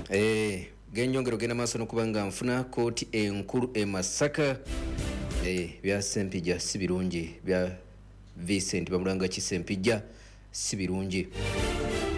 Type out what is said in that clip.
Genyongero gena maaso n'okubanga nfuna kooti enkulu e Masaka bya Sempija si birungi, bya Vincent Bamulanga Kisempija si birungi.